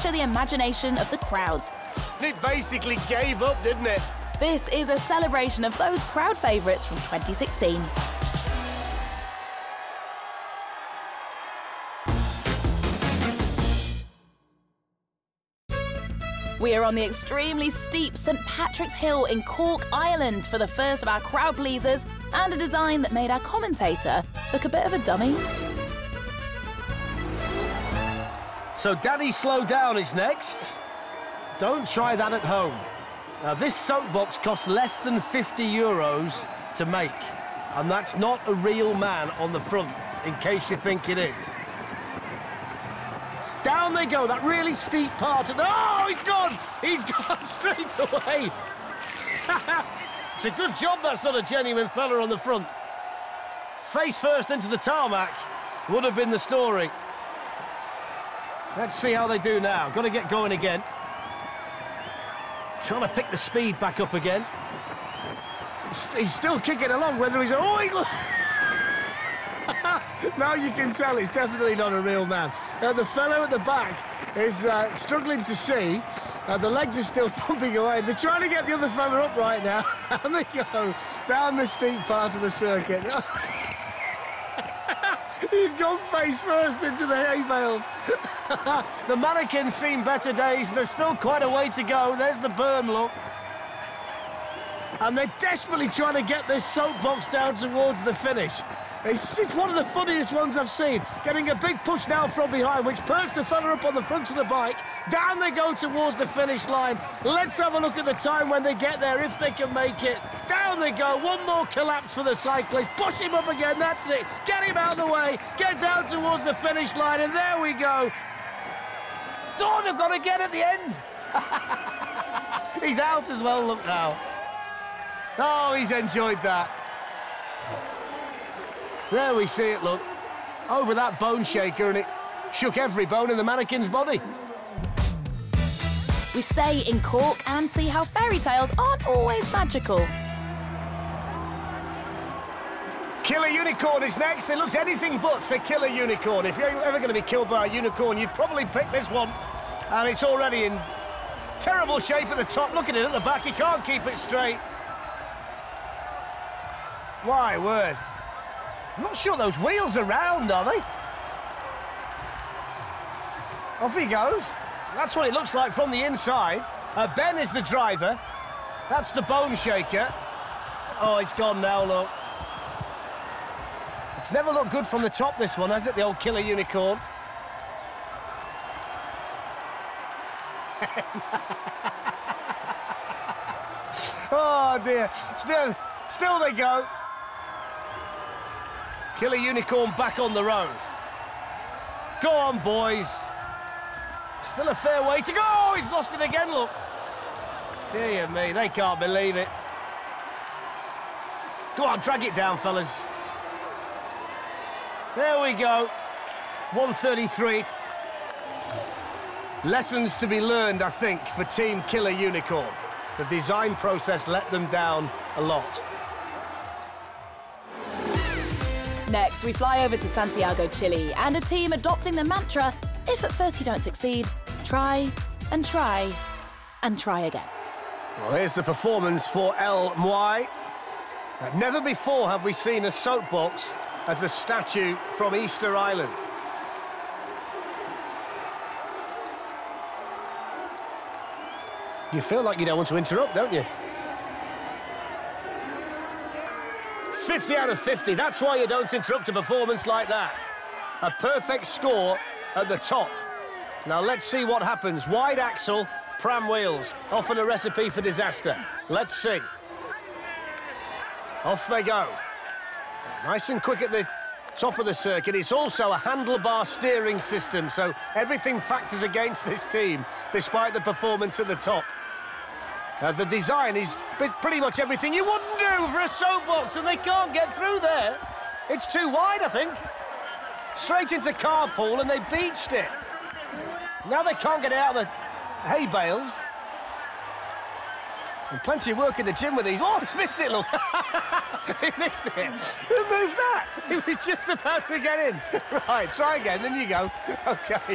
capture the imagination of the crowds. It basically gave up, didn't it? This is a celebration of those crowd favourites from 2016. We are on the extremely steep St Patrick's Hill in Cork, Ireland for the first of our crowd pleasers and a design that made our commentator look a bit of a dummy. So Daddy Slow Down is next. Don't try that at home. Now this soapbox costs less than €50 to make, and that's not a real man on the front, in case you think it is. Down they go, that really steep part. Oh, he's gone! He's gone straight away. It's a good job that's not a genuine fella on the front. Face first into the tarmac would have been the story. Let's see how they do now. Got to get going again. Trying to pick the speed back up again. He's still kicking along, whether he's... Oh, now you can tell it's definitely not a real man. The fellow at the back is struggling to see. The legs are still pumping away. They're trying to get the other fella up right now. And they go down the steep part of the circuit. He's gone face first into the hay bales. The mannequins seen better days. There's still quite a way to go. There's the berm, look. And they're desperately trying to get this soapbox down towards the finish. It's one of the funniest ones I've seen. Getting a big push now from behind, which perks the fella up on the front of the bike. Down they go towards the finish line. Let's have a look at the time when they get there, if they can make it. Down they go. One more collapse for the cyclist. Push him up again, that's it. Get him out of the way. Get down towards the finish line, and there we go. Oh, they've got to get at the end. He's out as well, look now. Oh, he's enjoyed that. There we see it, look. Over that bone shaker, and it shook every bone in the mannequin's body. We stay in Cork and see how fairy tales aren't always magical. Killer Unicorn is next. It looks anything but a killer unicorn. If you're ever going to be killed by a unicorn, you'd probably pick this one. And it's already in terrible shape at the top. Look at it at the back. He can't keep it straight. My word. I'm not sure those wheels are round, are they? Off he goes. That's what it looks like from the inside. Ben is the driver. That's the bone shaker. Oh, it's gone now, look. It's never looked good from the top, this one, has it? The old killer unicorn. Oh, dear. Still they go. Killer Unicorn back on the road. Go on, boys. Still a fair way to go. Oh, he's lost it again, look. Dear me, they can't believe it. Go on, drag it down, fellas. There we go. 1:33. Lessons to be learned, I think, for Team Killer Unicorn. The design process let them down a lot. Next, we fly over to Santiago, Chile, and a team adopting the mantra, if at first you don't succeed, try and try and try again. Well, here's the performance for El Muay. Never before have we seen a soapbox as a statue from Easter Island. You feel like you don't want to interrupt, don't you? 50 out of 50, that's why you don't interrupt a performance like that. A perfect score at the top. Now let's see what happens. Wide axle, pram wheels, often a recipe for disaster. Let's see. Off they go. Nice and quick at the top of the circuit. It's also a handlebar steering system, so everything factors against this team, despite the performance at the top. The design is pretty much everything you wouldn't do for a soapbox, and they can't get through there. It's too wide, I think. Straight into carpool, and they beached it. Now they can't get it out of the hay bales. And plenty of work in the gym with these. Oh, he's missed it, look. He missed it. Who moved that? He was just about to get in. Right, try again, then you go. OK.